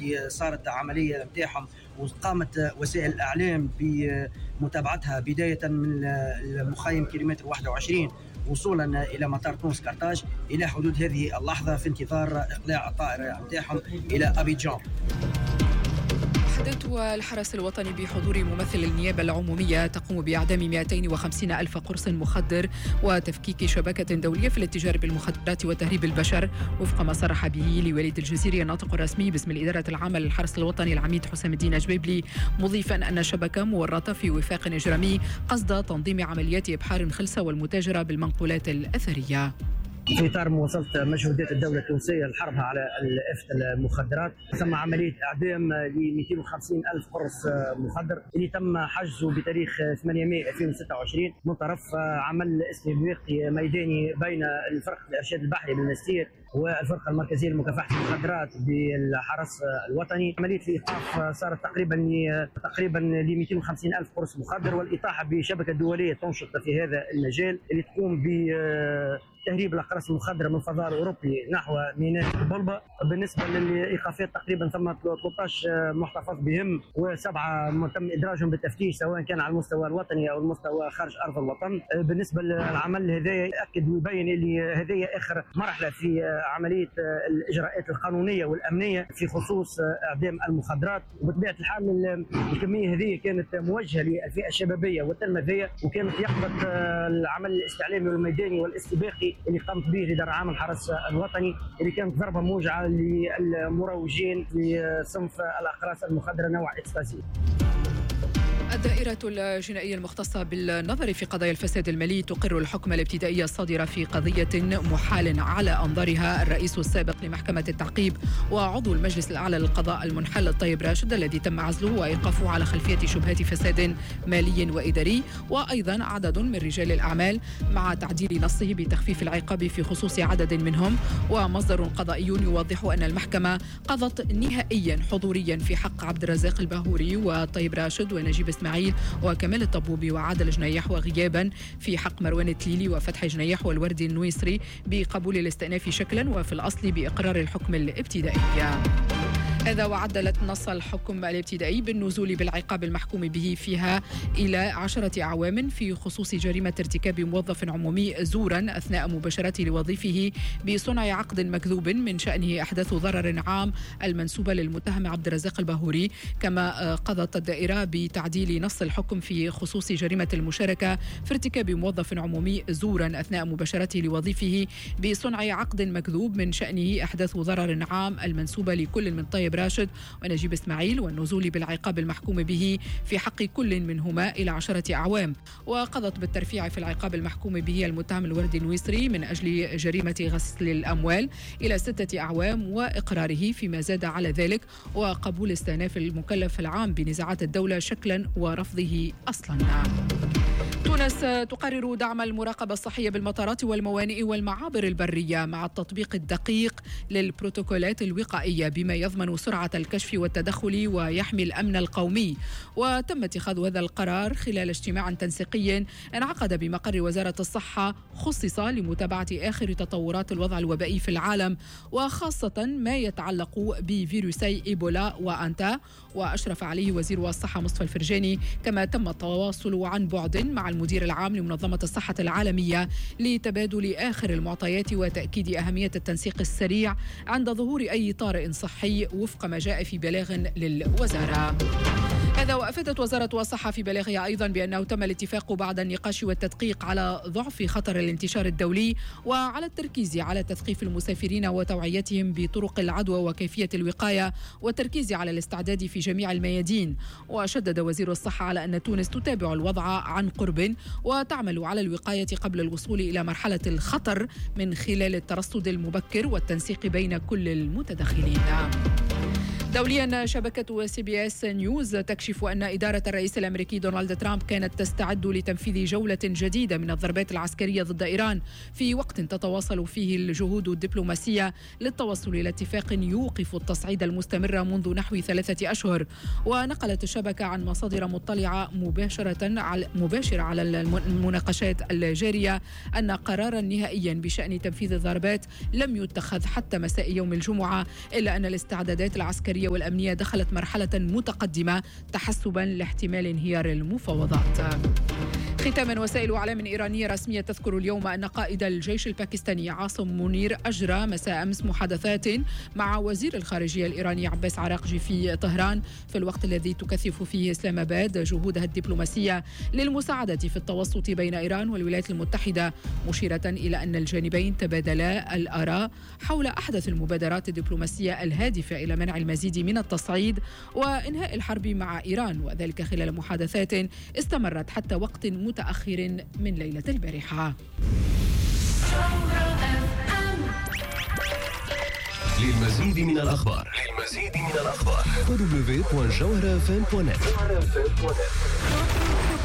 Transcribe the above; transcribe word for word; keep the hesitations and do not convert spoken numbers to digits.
اللي صارت عملية متاعهم وقامت وسائل الإعلام بمتابعتها بداية من المخيم كيلومتر واحد وعشرين وصولا إلى مطار تونس كارتاج إلى حدود هذه اللحظة في انتظار إقلاع الطائرة متاعهم إلى أبيجان. أحدث الحرس الوطني بحضور ممثل النيابة العمومية تقوم بإعدام مئتين وخمسين ألف قرص مخدر وتفكيك شبكة دولية في الاتجار بالمخدرات وتهريب البشر وفق ما صرح به لوليد الجزيري الناطق الرسمي باسم الإدارة العامة للحرس الوطني العميد حسام الدين جبيبلي، مضيفا أن الشبكة مورطة في وفاق إجرامي قصد تنظيم عمليات إبحار خلسة والمتاجرة بالمنقولات الأثرية. في إطار مواصلة مجهودات الدولة التونسية لحربها على إفت المخدرات، ثم عملية إعدام ل مئتين وخمسين ألف قرص مخدر اللي تم حجزه بتاريخ ثمانية مايو ألفين وستة وعشرين من طرف عمل استباقي ميداني بين الفرقة الإرشاد البحري بالنستير والفرقة المركزية لمكافحة المخدرات بالحرس الوطني. عملية الإيقاف صارت تقريبا تقريبا ل مئتين وخمسين ألف قرص مخدر، والإطاحة بشبكة دولية تنشط في هذا المجال اللي تقوم ب تهريب الأقراص المخدرة من الفضاء الأوروبي نحو ميناء بلبة. بالنسبة للإيقافات تقريبا ثم ثلاثة عشر محتفظ بهم وسبعة تم إدراجهم بالتفتيش سواء كان على المستوى الوطني أو المستوى خارج أرض الوطن. بالنسبة للعمل هذا يأكد ويبين اللي هذه آخر مرحلة في عملية الإجراءات القانونية والأمنية في خصوص إعدام المخدرات، وبطبيعة الحال الكمية هذه كانت موجهة للفئة الشبابية والتلمذية، وكانت يقظة العمل الاستعلامي والميداني والاستباقي اللي قامت به الإدارة العامة للحرس الوطني، اللي كانت ضربة موجعة للمروجين لصنف الأقراص المخدرة نوع إكستازي. الدائرة الجنائية المختصة بالنظر في قضايا الفساد المالي تقر الحكم الابتدائي الصادر في قضية محال على أنظارها الرئيس السابق لمحكمة التعقيب وعضو المجلس الأعلى للقضاء المنحل الطيب راشد الذي تم عزله وإيقافه على خلفية شبهات فساد مالي وإداري، وأيضا عدد من رجال الأعمال مع تعديل نصه بتخفيف العقاب في خصوص عدد منهم. ومصدر قضائي يوضح أن المحكمة قضت نهائيا حضوريا في حق عبد الرزاق الباهوري وطيب راشد ونجيب إسماعيل وكمال الطبوبي وعادل جنيح، وغيابا في حق مروان التليلي وفتحي جنيح والوردي النويسري بقبول الاستئناف شكلا وفي الأصل بإقرار الحكم الابتدائي. هذا وعدلت نص الحكم الابتدائي بالنزول بالعقاب المحكوم به فيها إلى عشرة أعوام في خصوص جريمة ارتكاب موظف عمومي زورا أثناء مباشرته لوظيفه بصنع عقد مكذوب من شأنه أحداث ضرر عام المنسوبة للمتهم عبد الرزاق الباهوري. كما قضت الدائرة بتعديل نص الحكم في خصوص جريمة المشاركة في ارتكاب موظف عمومي زورا أثناء مباشرته لوظيفه بصنع عقد مكذوب من شأنه أحداث ضرر عام المنسوبة لكل من طيب راشد ونجيب إسماعيل، والنزول بالعقاب المحكوم به في حق كل منهما إلى عشرة أعوام. وقضت بالترفيع في العقاب المحكوم به المتهم الوردي النويسري من أجل جريمة غسل الأموال إلى ستة أعوام وإقراره فيما زاد على ذلك، وقبول استئناف المكلف العام بنزاعات الدولة شكلا ورفضه أصلا. تونس تقرر دعم المراقبة الصحية بالمطارات والموانئ والمعابر البرية مع التطبيق الدقيق للبروتوكولات الوقائية بما يضمن سرعة الكشف والتدخل ويحمي الأمن القومي. وتم اتخاذ هذا القرار خلال اجتماع تنسيقي انعقد بمقر وزارة الصحة خصص لمتابعة آخر تطورات الوضع الوبائي في العالم، وخاصة ما يتعلق بفيروسي إيبولا وأنتا، وأشرف عليه وزير الصحة مصطفى الفرجاني. كما تم التواصل عن بعد مع المدير العام لمنظمة الصحة العالمية لتبادل آخر المعطيات وتأكيد أهمية التنسيق السريع عند ظهور أي طارئ صحي وفق ما جاء في بلاغ للوزارة. هذا وأفادت وزارة الصحة في بلاغها أيضا بأنه تم الاتفاق بعد النقاش والتدقيق على ضعف خطر الانتشار الدولي وعلى التركيز على تثقيف المسافرين وتوعيتهم بطرق العدوى وكيفية الوقاية والتركيز على الاستعداد في جميع الميادين. وشدد وزير الصحة على أن تونس تتابع الوضع عن قرب وتعمل على الوقاية قبل الوصول إلى مرحلة الخطر من خلال الترصد المبكر والتنسيق بين كل المتدخلين. دوليا شبكة سي بي اس نيوز تكشف أن إدارة الرئيس الأمريكي دونالد ترامب كانت تستعد لتنفيذ جولة جديدة من الضربات العسكرية ضد إيران في وقت تتواصل فيه الجهود الدبلوماسية للتوصل إلى اتفاق يوقف التصعيد المستمر منذ نحو ثلاثة أشهر. ونقلت الشبكة عن مصادر مطلعة مباشرة على مباشرة على المناقشات الجارية أن قرارا نهائيا بشأن تنفيذ الضربات لم يتخذ حتى مساء يوم الجمعة، إلا أن الاستعدادات العسكرية العسكرية والأمنية دخلت مرحلة متقدمة تحسبا لاحتمال انهيار المفاوضات. ختاما، وسائل إعلام إيرانية رسمية تذكر اليوم أن قائد الجيش الباكستاني عاصم منير أجرى مساء أمس محادثات مع وزير الخارجية الإيراني عباس عراقجي في طهران، في الوقت الذي تكثف فيه إسلام آباد جهودها الدبلوماسية للمساعدة في التوسط بين إيران والولايات المتحدة، مشيرة إلى أن الجانبين تبادلا الآراء حول أحدث المبادرات الدبلوماسية الهادفة إلى منع المزيد من التصعيد وإنهاء الحرب مع إيران، وذلك خلال محادثات استمرت حتى وقت متأخر من ليلة البارحة. للمزيد من الأخبار للمزيد من الأخبار دبليو دبليو دبليو دوت جوهرة إف إم دوت نت.